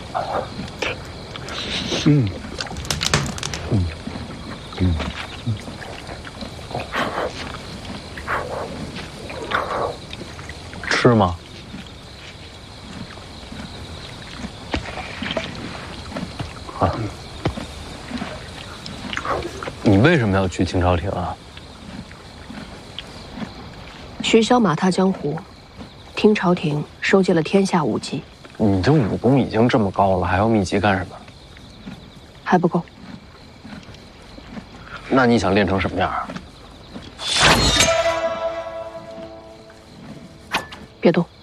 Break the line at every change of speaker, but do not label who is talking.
吃吗？啊，你为什么要去清朝廷啊？
徐骁马踏江湖，听朝廷收集了天下武技。
你这武功已经这么高了，还要秘籍干什么？
还不够。
那你想练成什么样啊？
别动。